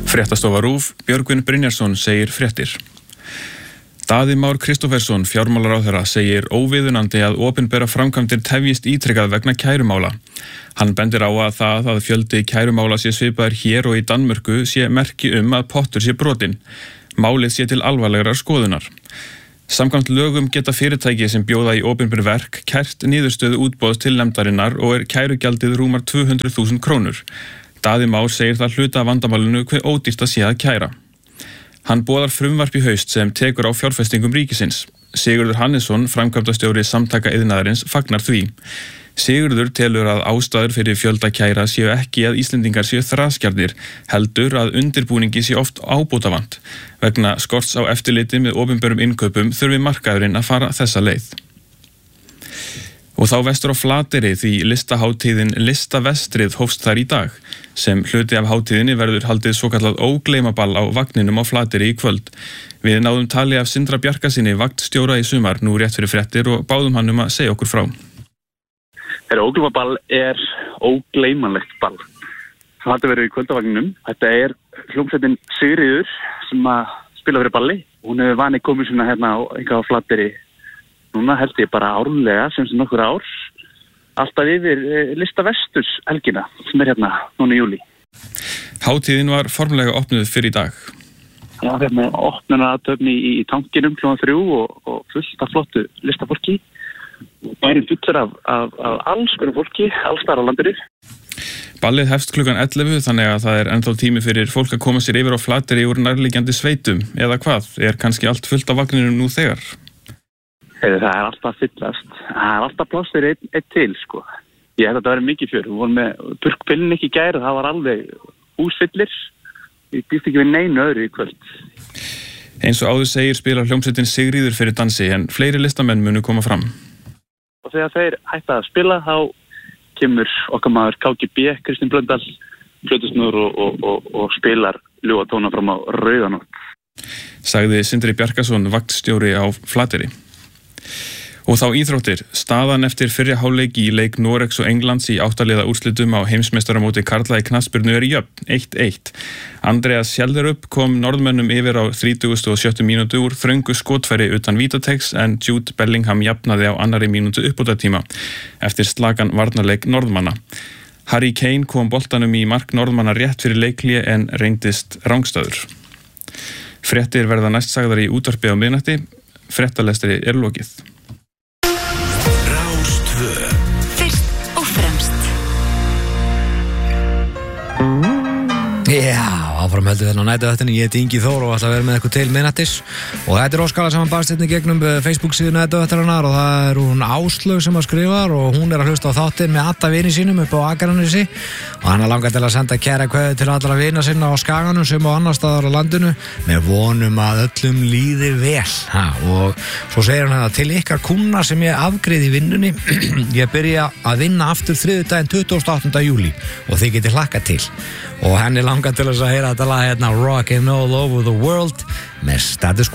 Fréttastofa RÚV, Björgvin Brynjarsson segir fréttir. Daði Már Kristófersson, fjármálaráðherra, segir óviðunandi að opinbera framkvæmdir tefjist ítrekað vegna kærumála. Hann bendir á að það að fjöldi kærumála sé svipaður hér og í Danmörku sé merki að pottur sé brotinn. Málið sé til alvarlegrar skoðunar. Samkvæmt lögum geta fyrirtæki sem bjóða í opinber verk kært niðurstöðu útboðs til nefndarinnar og kærugjaldið rúmar 200.000 krónur. Daði Már segir það hluta af vandamálinu hve ódýrt að sé að kæra. Hann boðar frumvarp í haust sem tekur á fjárfestingum ríkisins. Sigurður Hannesson, framkvæmdastjóri Samtaka iðnaðarins, fagnar því. Sigurður telur að ástæður fyrir fjölda kæra séu ekki að Íslendingar séu þraskjarnir, heldur að undirbúningi sé oft ábótavant. Vegna skorts á eftirliti með opinberum innkaupum þurfi markaðurinn að fara þessa leið. Og þá vestur á Flateyri því listahátíðin Listavestrið hófst þar í dag. Sem hluti af hátíðinni verður haldið svokallað ógleymaball á vagninum á Flateyri í kvöld. Við náðum tali af Sindra Bjarkasyni, vaktstjóra í sumar, nú rétt fyrir fréttir og báðum hann að segja okkur frá. Þetta ógleymaball er ógleymanlegt ball. Það haldið verið í kvöldavagninum. Þetta er hljómsveitin Sigríður sem að spila fyrir balli. Hún hefur vanið komið svona hérna á Flateyri. Núna held ég bara árlega sem nokkur ár alltaf yfir Listavesturs helgina sem er hérna núna í júlí. Hátíðin var formlega opnuð fyrir í dag. Já, hérna opnunarathöfn í tankinum klukkan 3 og fullt af flottu listafólki. Bærinn fullur af alls konar fólki, alls staðar á landinu. Ballið hefst klukkan 11 þannig að það er ennþá tími fyrir fólk að koma sér yfir á Flateyri úr nærliggjandi sveitum eða hvað, er kannski allt fullt af vagninum nú þegar? Það er alltaf fyllast. Það er alltaf pláss fyrir einn til, sko. Ég held að það verið mikið fjör. Við vorum með burkpillin ekki í gær og það var alveg húsfyllir. Við býst ekki við neinu öðru í kvöld. Eins og áður segir spilar hljómsveitin Sigríður fyrir dansi en fleiri listamenn munu koma fram. Og þegar þeir hætta að spila þá kemur okkar maður KGB, Kristinn Blöndal, plötusnúr og spilar ljúga tóna fram á Rauðanótt. Sagði Sindri Bjarkason, vaktstjóri á Flateyri. Og þá íþróttir. Staðan eftir fyrri hálfleik í leik Noregs og Englands í 8-liða úrslitum á heimsmeistaramóti karla í knattspyrnu er jöfn, 1-1. Andreas Schjelderup kom norðmönnum yfir á 37. mínútu úr þröngu skotfæri utan vítategs en Jude Bellingham jafnaði á annarri mínútu uppbótartíma eftir slakan varnarleik norðmanna. Harry Kane kom boltanum í mark norðmanna rétt fyrir leikhlé en reyndist rangstæður. Fréttir verða næst sagðar í útvarpi á miðnætti. Fréttalestri er lokið. Rás 2. Fyrst og fremst. Já, áfram heldur þennan á nætuðættinu. Ég heiti Ingi Þór og ætla að vera með eitthvað til miðnættis. Og þetta er óskala sem hann barst hérna gegnum Facebook síðu nætuðættarinnar og það er hún Áslaug sem að skrifar og hún er að hlusta á þáttinn með alla vini sínum upp á Akranesi og hann er langað til að senda kæra kveðju til allra vina sinna á Skaganum sem á annar staðar á landinu með vonum að öllum líði vel. Og svo segir hann að til ykkar kúnna sem ég afgreiði í vinnunni ég byrja að vinna aftur þriðjudaginn 28. júlí og þið getið hlakkað til. Og henni langar til að heyra þetta lag hérna Rockin' All Over the World með Status